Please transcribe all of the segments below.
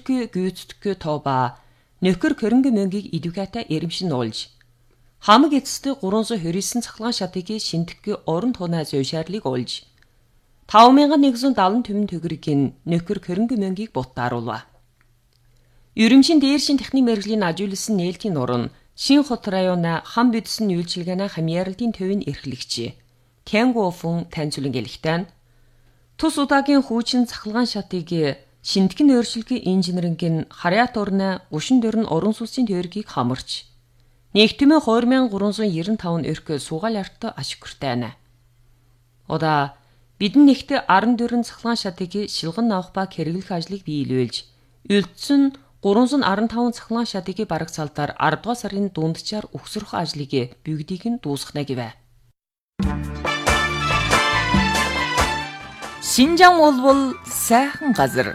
өршөлтгөө гүйцэтгэхгүй тооба нөхөр хөрөнгө мөнгийг эдвгата эримшин уулж хамаг эцэстэ 329 цахилгаан шатыг шинтгэхгүй орон тунаа зөвшөөрлийг уулж 5170 түмэн төгрөгийн нөхөр хөрөнгө мөнгийг буттааруулва. Ерөмшин дээршин техник мэргэжлийн ажиулсан нээлтийн нуран Шинхот района хам бидсэн үйлчилгээний хамьяарлын төвийн эрхлэгч Тэнгофун таньцуулан гэлэхтэн тус удаагийн хүүчин цахилгаан шатыг шинтгэн өөрчлөлтийн инженерингийн харьяат орны 34 орон сууцын тойргийг хамарч нэгтмээ 2395 өрх сугаал арт ашигтай. Ода бидэн нэгт 14 цахилгаан шатыг шилгэн авах ба хэрэглэх ажлыг биелүүлж үлдсэн 315 цахилгаан шатыг бараг цалдаар 10 дугаар сарын дундчаар өгсөрөх ажлыг бүгдийг нь дуусгана гэвэ. Шинжаан улбал сайхан газар.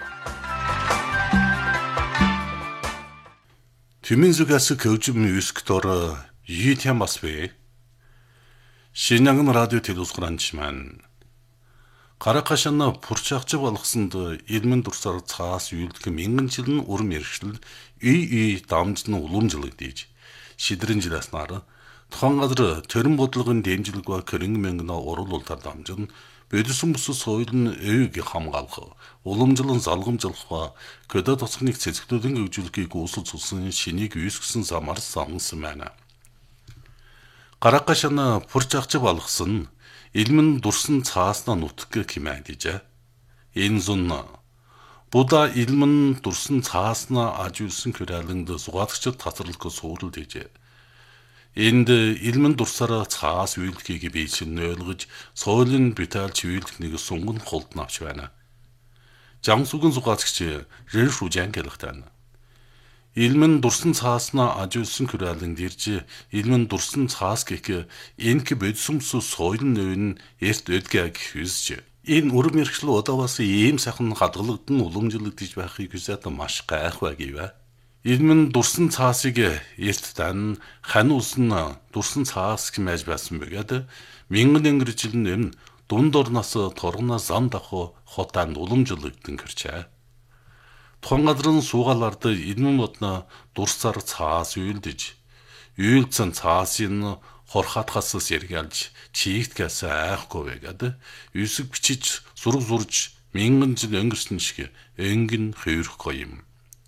Тюмензугаас көжим юсктор yiitям басвэ. Шинжаан радио телевизгранчман Каракашана пурчаагч болгосонд элмэн дурсаар цаас үйлдэх мянган жилийн урам эрхшил үй дамжны уламжлагдаж шидрэн жиласнаар тухайн газар төрөн бодлогын дэмжлэг ба хөрөнгө мөнгөний уруулалтаар дамжин бодисон бус соёл нь öyг хамгаалах, уламжлан залгамжлах ба көдө тосгоныг цэцгэлүүлэн хөгжүүлэхийг үүсэл цусан шинийг үйсгэсэн замаар сансан байна. Каракашана пурчаагч болгосон Илмэн дурсан цааснаа нутг хэмээн. Энэ зун Буда илмэн дурсан цааснаа ажиулсан хөрөөлөнд сугаатгчд тасралгүй суурал дижээ. Энд илмэн дурсараа цаас үйлдэхийг бийсэн ойлгож соёлын битaalч үйлдэх нэг сунган холд навч байна. Жамсугэн сугаатгч Рэршужан гэлэхтэн. Илмэн дурсан цааснаа ажиулсан хөрөөлөнд ирж илмэн дурсан цаас гэх энк бодсомс соёл нь эрт өдгэг хүсж энэ урам эрхшил удаавас ийм сайхан хадгалагдсан уламжлагдж байхыг хүсээд маш гайхваа гэвэ. Илмэн дурсан цаасыг эрт дан хань улсын дурсан цаас хэмээж байсан бөгөөд мянган өнгөр жилийн өмнө дунд орноос торгоноос зам давхуу хотаанд уламжлагдсан гэрчээ. Тухайн газрын суугаалард илмэн модна дурсаар цаас үйлдэж, үйлдсэн цаасын хорхатхаас сэргэлж, чийгтгэс айхгүй байгаад, үсэг бичиж, зураг зурж, мянган жил өнгөрсөн шиг өнгөн хувирахгүй юм.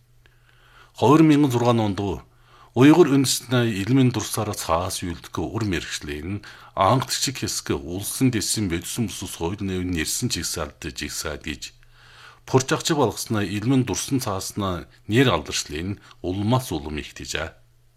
2006 онд Уйгур үндэстний илмэн дурсаар цаас үйлдэх урам эрхшлийн ангадчиг хэсэг улсын дэсэн бодсон бус соёл нэвн нэрсэн жигсаалд жигсаад гэж Пурчаагч болгосноо илмэн дурсан цааснаа нэр алдаршлын улмаас улам ихтэйжээ.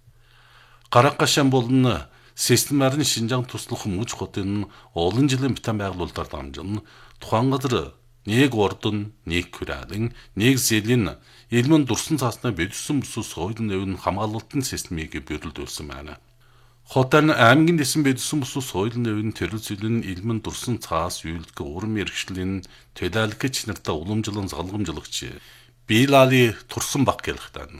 Каракашан болон системарын шинжаан туслах мөч хотын олон жилийн битэн байгуулалтаар дамжин тухайн газар нэг ордон, нэг хөрөөлөн, нэг зэлийн илмэн дурсан цааснаа бодсон бус соёл нэвн хамгаалалтын системийг бүрэлдүүлсэн байна. Хотын аймгийн дэсэн бодсон бус соёл нэвн төрөл зүйлэн илмэн дурсан цаас үйлдэх урам эрхшлийн төлөөлөгч нартаа уламжлан залгамжлагч Билали турсан баг гэлэхтэн.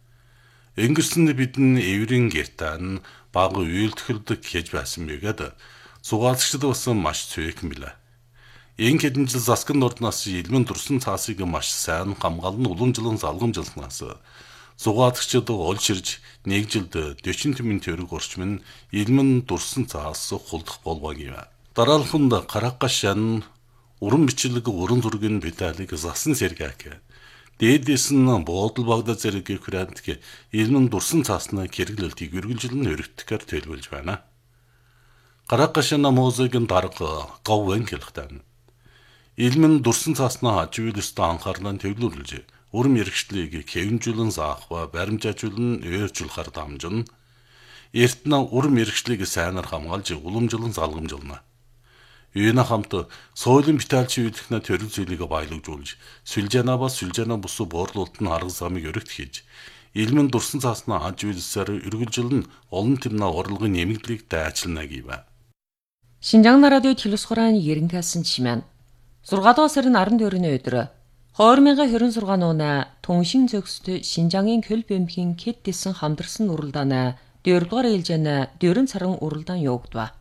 Өнгөрсөн бидэн эврийн гертан баг үйлдэлд хийж байсан мэгээд сугаалгчд басан маш цэвэхэн билээ. Энэ хэдэн жил заскан ордноос илмэн дурсан цаасыг маш сайн хамгаалан уламжлан залгамжлахнаас Зугаатгчид олширж нэг жилд 40 түмэн төгрөг орчим нь илмэн дурсан цаас хулдах болвоо гэв. Дараалханд Каракашан уран бичлэг уран зургийн биталыг засан сэргэг. Дээдээс нь буудал багда зэрэг хүрээндг илмэн дурсан цааснаа хэрэглэлтийг үргэлжлэн өргөдөхөөр төлөвлөж байна. Каракашан музыкийн дарга говэн гэлэхтэн. Илмэн дурсан цааснаа хажуулст анхаарлаа төвлөрүүлж урам эрхшлийг хэвнжүүлэн заах ба баримжаажуулан өөрчилөхөр дамжин эртнэ урам эрхшлийг сайнаар хамгаалж уламжлан залгамжлана. Энэ хамт соёлын битaalч үйлдэх төрөл зүйлийг баялагжуулж сүлжээнаа ба сүлжээнаа бус буурлуулалт нь арга замыг өргөт хийж илмэн дурсан цааснаа хажуулсаар үргэлжлэн олон тэрнээ орлогын нэмэгдлийг дайчлана гэв. Шинжаан радио телевизгорын ерөнхийлсөн чимэн 6 дугаар сарын 14-ний өдөр 2026 оны Түншин зөксөд Шинжаангийн хөл бэмхийн хэд дэсэн хамдарсан уралдааны 4-р ээлжээнэ 4 сарын уралдаан явагдав.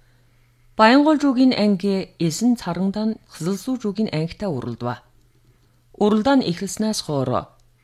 Баянгол жүгийн анги эсэн царандан Хсэлсүү жүгийн ангитай уралдав. Уралдаан эхэлснээс хойш